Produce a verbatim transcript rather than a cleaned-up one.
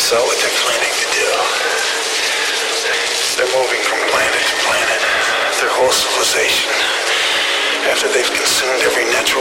out what they're planning to do. They're moving from planet to planet. Their whole civilization. After they've consumed every natural